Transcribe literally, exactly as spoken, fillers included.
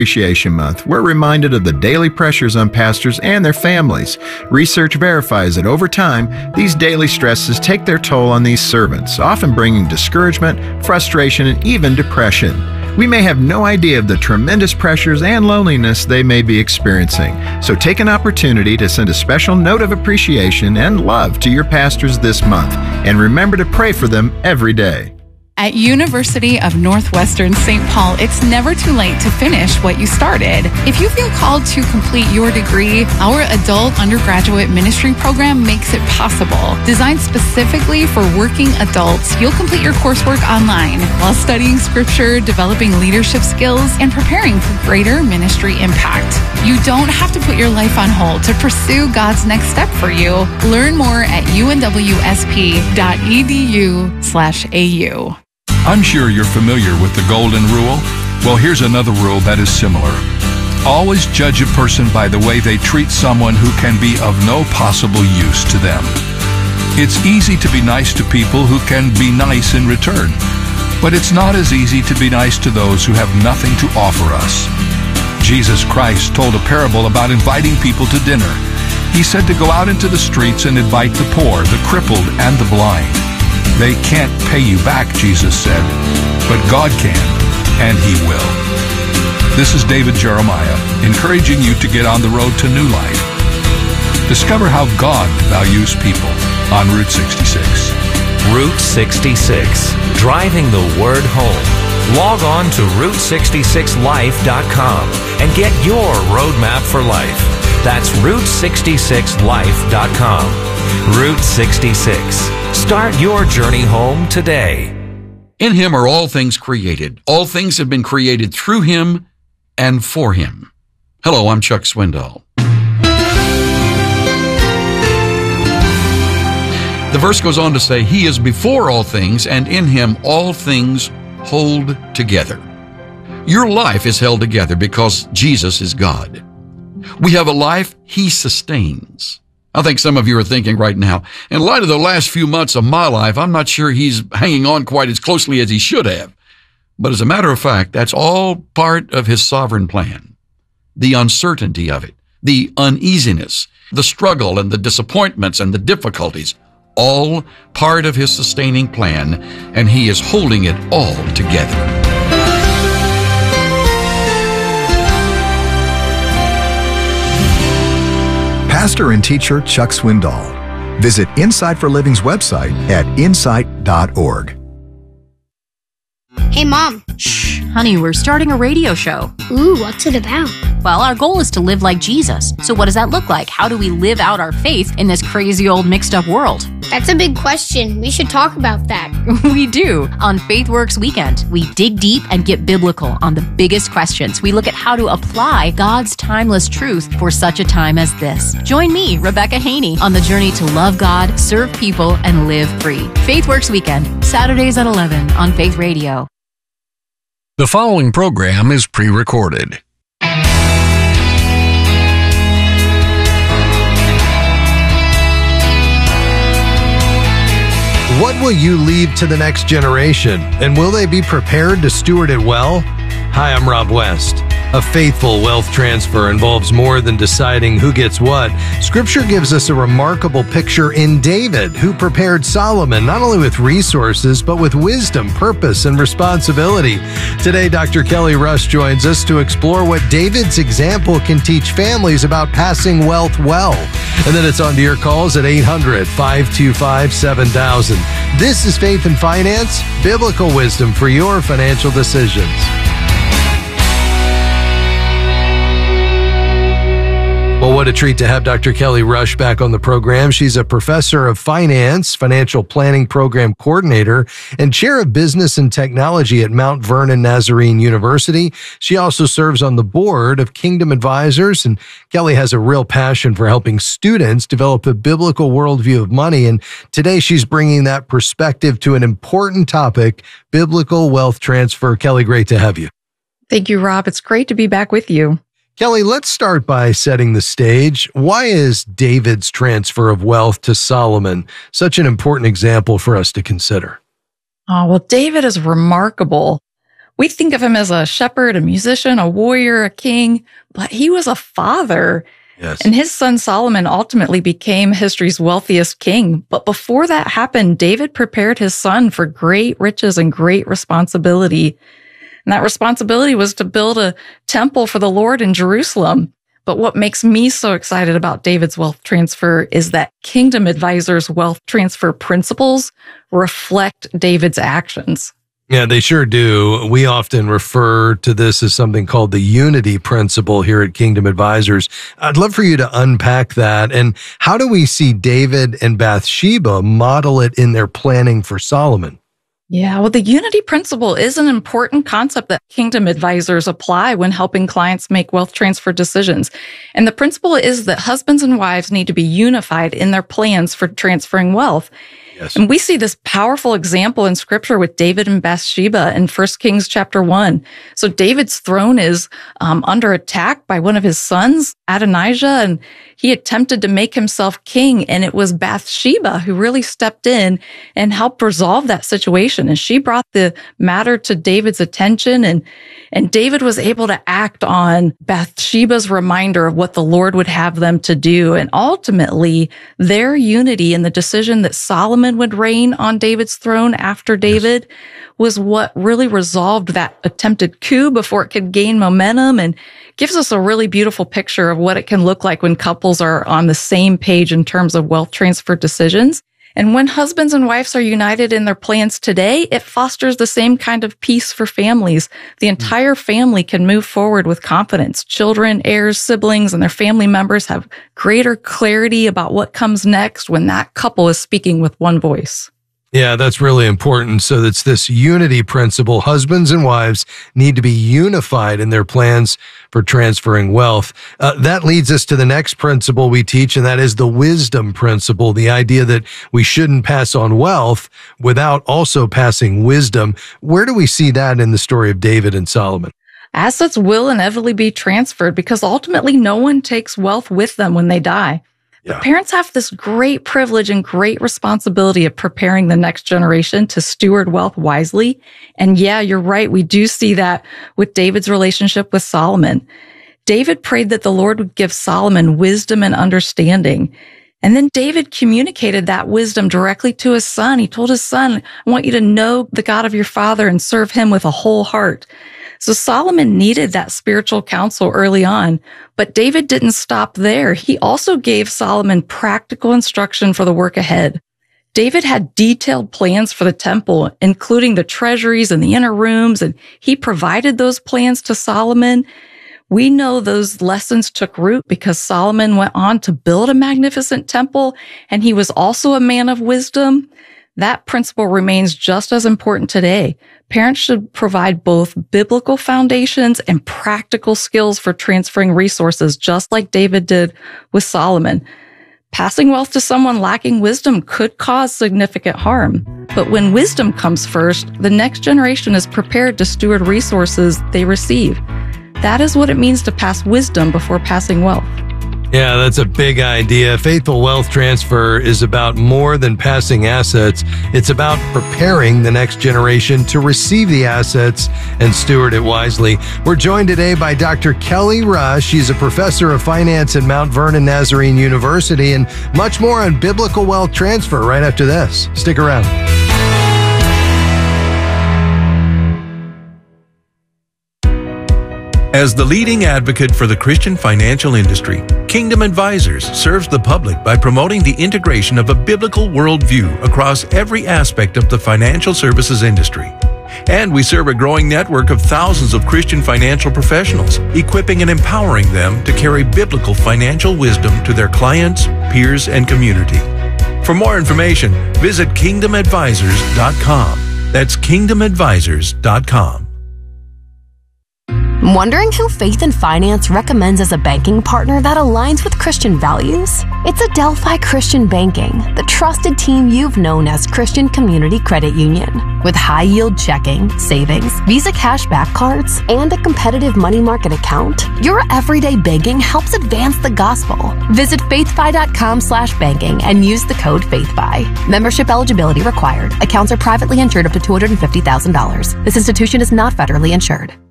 Appreciation Month, we're reminded of the daily pressures on pastors and their families. Research verifies that over time, these daily stresses take their toll on these servants, often bringing discouragement, frustration, and even depression. We may have no idea of the tremendous pressures and loneliness they may be experiencing. So take an opportunity to send a special note of appreciation and love to your pastors this month. And remember to pray for them every day. At University of Northwestern Saint Paul, it's never too late to finish what you started. If you feel called to complete your degree, our adult undergraduate ministry program makes it possible. Designed specifically for working adults, you'll complete your coursework online while studying scripture, developing leadership skills, and preparing for greater ministry impact. You don't have to put your life on hold to pursue God's next step for you. Learn more at u n w s p dot e d u slash a u. I'm sure you're familiar with the golden rule. Well, here's another rule that is similar. Always judge a person by the way they treat someone who can be of no possible use to them. It's easy to be nice to people who can be nice in return, but it's not as easy to be nice to those who have nothing to offer us. Jesus Christ told a parable about inviting people to dinner. He said to go out into the streets and invite the poor, the crippled, and the blind. They can't pay you back, Jesus said, but God can, and He will. This is David Jeremiah, encouraging you to get on the road to new life. Discover how God values people on Route sixty-six. Route sixty-six, driving the word home. Log on to route sixty-six life dot com and get your roadmap for life. That's route sixty-six life dot com. Route sixty-six. Start your journey home today. In Him are all things created. All things have been created through Him and for Him. Hello, I'm Chuck Swindoll. The verse goes on to say, He is before all things, and in Him all things hold together. Your life is held together because Jesus is God. We have a life He sustains. I think some of you are thinking right now, in light of the last few months of my life, I'm not sure He's hanging on quite as closely as He should have. But as a matter of fact, that's all part of His sovereign plan. The uncertainty of it, the uneasiness, the struggle and the disappointments and the difficulties, all part of His sustaining plan, and He is holding it all together. Pastor and teacher Chuck Swindoll. Visit Insight for Living's website at insight dot org. Hey, Mom. Shh, honey, we're starting a radio show. Ooh, what's it about? Well, our goal is to live like Jesus. So what does that look like? How do we live out our faith in this crazy old mixed up world? That's a big question. We should talk about that. We do. On FaithWorks Weekend, we dig deep and get biblical on the biggest questions. We look at how to apply God's timeless truth for such a time as this. Join me, Rebecca Haney, on the journey to love God, serve people, and live free. FaithWorks Weekend, Saturdays at eleven on Faith Radio. The following program is pre-recorded. What will you leave to the next generation, and will they be prepared to steward it well? Hi, I'm Rob West. A faithful wealth transfer involves more than deciding who gets what. Scripture gives us a remarkable picture in David, who prepared Solomon not only with resources, but with wisdom, purpose, and responsibility. Today, Doctor Kelly Rush joins us to explore what David's example can teach families about passing wealth well. And then it's on to your calls at eight hundred, five two five, seven thousand. This is Faith and Finance, biblical wisdom for your financial decisions. Well, what a treat to have Doctor Kelly Rush back on the program. She's a professor of finance, financial planning program coordinator, and chair of business and technology at Mount Vernon Nazarene University. She also serves on the board of Kingdom Advisors, and Kelly has a real passion for helping students develop a biblical worldview of money. And today she's bringing that perspective to an important topic, biblical wealth transfer. Kelly, great to have you. Thank you, Rob. It's great to be back with you. Kelly, let's start by setting the stage. Why is David's transfer of wealth to Solomon such an important example for us to consider? Oh, well, David is remarkable. We think of him as a shepherd, a musician, a warrior, a king, but he was a father. Yes. And his son Solomon ultimately became history's wealthiest king. But before that happened, David prepared his son for great riches and great responsibility. And that responsibility was to build a temple for the Lord in Jerusalem. But what makes me so excited about David's wealth transfer is that Kingdom Advisors' wealth transfer principles reflect David's actions. Yeah, they sure do. We often refer to this as something called the unity principle here at Kingdom Advisors. I'd love for you to unpack that. And how do we see David and Bathsheba model it in their planning for Solomon? Yeah, well, the unity principle is an important concept that Kingdom Advisors apply when helping clients make wealth transfer decisions. And the principle is that husbands and wives need to be unified in their plans for transferring wealth. Yes. And we see this powerful example in scripture with David and Bathsheba in First Kings chapter one. So David's throne is um, under attack by one of his sons, Adonijah, and he attempted to make himself king. And it was Bathsheba who really stepped in and helped resolve that situation. And she brought the matter to David's attention. And, and David was able to act on Bathsheba's reminder of what the Lord would have them to do. And ultimately, their unity in the decision that Solomon would reign on David's throne after David yes. was what really resolved that attempted coup before it could gain momentum, and gives us a really beautiful picture of what it can look like when couples are on the same page in terms of wealth transfer decisions. And when husbands and wives are united in their plans today, it fosters the same kind of peace for families. The entire family can move forward with confidence. Children, heirs, siblings, and their family members have greater clarity about what comes next when that couple is speaking with one voice. Yeah, that's really important. So it's this unity principle. Husbands and wives need to be unified in their plans for transferring wealth. Uh, that leads us to the next principle we teach, and that is the wisdom principle, the idea that we shouldn't pass on wealth without also passing wisdom. Where do we see that in the story of David and Solomon? Assets will inevitably be transferred because ultimately no one takes wealth with them when they die. Yeah. But parents have this great privilege and great responsibility of preparing the next generation to steward wealth wisely. And yeah, you're right. We do see that with David's relationship with Solomon. David prayed that the Lord would give Solomon wisdom and understanding. And then David communicated that wisdom directly to his son. He told his son, I want you to know the God of your father and serve him with a whole heart. So Solomon needed that spiritual counsel early on, but David didn't stop there. He also gave Solomon practical instruction for the work ahead. David had detailed plans for the temple, including the treasuries and the inner rooms, and he provided those plans to Solomon. We know those lessons took root because Solomon went on to build a magnificent temple, and he was also a man of wisdom. That principle remains just as important today. Parents should provide both biblical foundations and practical skills for transferring resources, just like David did with Solomon. Passing wealth to someone lacking wisdom could cause significant harm. But when wisdom comes first, the next generation is prepared to steward resources they receive. That is what it means to pass wisdom before passing wealth. Yeah, that's a big idea. Faithful wealth transfer is about more than passing assets. It's about preparing the next generation to receive the assets and steward it wisely. We're joined today by Doctor Kelly Rush. She's a professor of finance at Mount Vernon Nazarene University, and much more on biblical wealth transfer right after this. Stick around. As the leading advocate for the Christian financial industry, Kingdom Advisors serves the public by promoting the integration of a biblical worldview across every aspect of the financial services industry. And we serve a growing network of thousands of Christian financial professionals, equipping and empowering them to carry biblical financial wisdom to their clients, peers, and community. For more information, visit kingdom advisors dot com. That's kingdom advisors dot com. Wondering who Faith and Finance recommends as a banking partner that aligns with Christian values? It's Adelphi Christian Banking, the trusted team you've known as Christian Community Credit Union. With high-yield checking, savings, Visa cashback cards, and a competitive money market account, your everyday banking helps advance the gospel. Visit faithfi.com slash banking and use the code FaithFi. Membership eligibility required. Accounts are privately insured up to two hundred fifty thousand dollars. This institution is not federally insured.